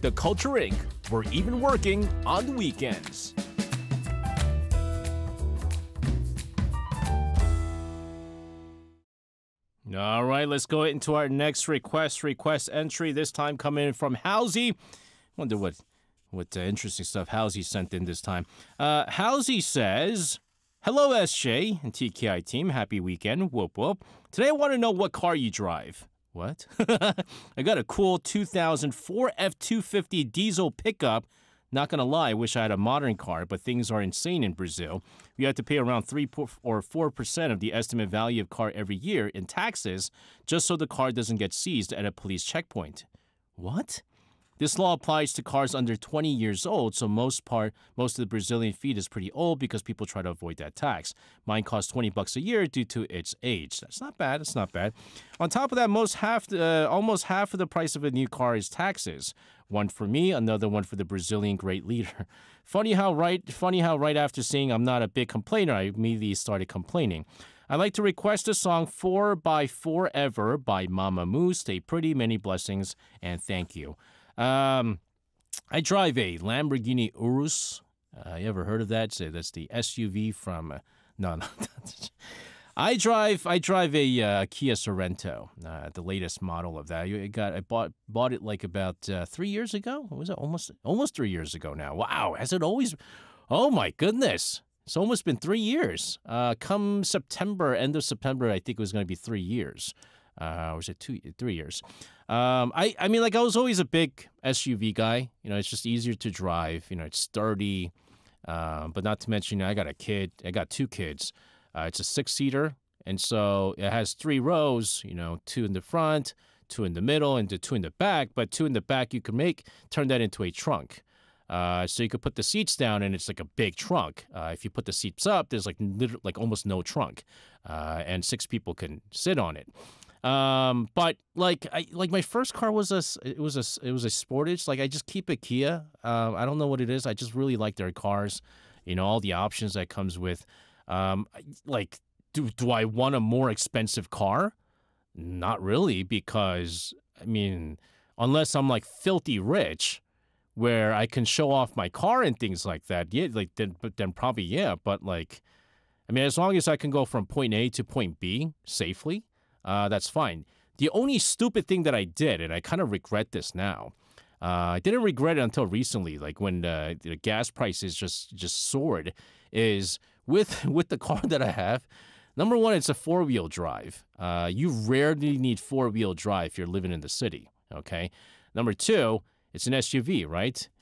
The Culture Inc. We're even working on the weekends. All right, let's go into our next request entry. This time coming in from Halsey. Wonder what interesting stuff Halsey sent in this time. Halsey says, "Hello, SJ and TKI team. Happy weekend. Whoop whoop. Today I want to know what car you drive." What? I got a cool 2004 F250 diesel pickup. Not gonna lie, I wish I had a modern car, but things are insane in Brazil. You have to pay around 3 or 4% of the estimate value of car every year in taxes just so the car doesn't get seized at a police checkpoint. What? This law applies to cars under 20 years old, so most of the Brazilian fleet is pretty old because people try to avoid that tax. Mine costs $20 a year due to its age. That's not bad. That's not bad. On top of that, almost half of the price of a new car is taxes. One for me, another one for the Brazilian great leader. Funny how right after saying I'm not a big complainer, I immediately started complaining. I'd like to request the song 4x4ever by Mamamoo. Stay pretty, many blessings, and thank you. I drive a Lamborghini Urus. You ever heard of that? So that's the SUV from... No. I drive a Kia Sorento, the latest model of that. I bought it like about 3 years ago. Was it almost 3 years ago now? Wow, has it always? Oh my goodness, it's almost been 3 years. Come September, end of September, I think it was going to be 3 years. Or was it 3 years? I mean, like I was always a big SUV guy. You know, it's just easier to drive. You know, it's sturdy. But not to mention, I got a kid. I got 2 kids. It's a 6-seater, and so it has 3 rows, you know, 2 in the front, 2 in the middle, and 2 in the back. But 2 in the back, you can turn that into a trunk. So you could put the seats down, and it's like a big trunk. If you put the seats up, there's like almost no trunk, and 6 people can sit on it. But like my first car was a Sportage. Like I just keep a Kia. I don't know what it is. I just really like their cars. You know, all the options that comes with. Like, do I want a more expensive car? Not really, because, I mean, unless I'm like filthy rich, where I can show off my car and things like that, yeah, like then probably yeah. But like, I mean, as long as I can go from point A to point B safely, that's fine. The only stupid thing that I did, and I kind of regret this now, I didn't regret it until recently, like when the gas prices just soared, is with the car that I have, number one, it's a 4-wheel drive. You rarely need 4-wheel drive if you're living in the city, okay? Number 2, it's an SUV, right?